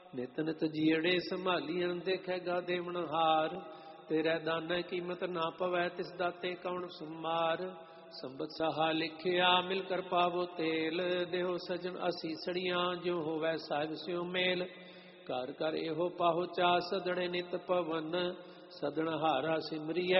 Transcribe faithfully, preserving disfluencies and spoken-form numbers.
ਨਿਤ ਨਿਤ ਜੀੜੇ ਸੰਭਾਲੀਣ ਦੇਖੇਗਾ ਦੇਵਨ ਹਾਰ। ਤੇਰੇ ਦਾਨਾ ਕੀਮਤ ਨਾ ਪਵੈ ਤਿਸ ਦਾਤੇ ਕੌਣ ਸੁਮਾਰ। ਸੰਬਤ ਸਹਾ ਲਿਖਿਆ ਮਿਲ ਕਰ ਪਾਵੋ ਤੇਲ। ਦੇਹੋ ਸਜਣ ਅਸੀਸੜੀਆਂ ਜੋ ਹੋਵੈ ਸਾਹਿਬ ਸਿਉ ਮੇਲ। ਘਰ ਘਰ ਇਹੋ ਪਾਹੋ ਚਾ ਸਦਣੇ ਨਿਤ ਪਵਨ। ਸਦਣ ਹਾਰਾ ਸਿਮਰੀਐ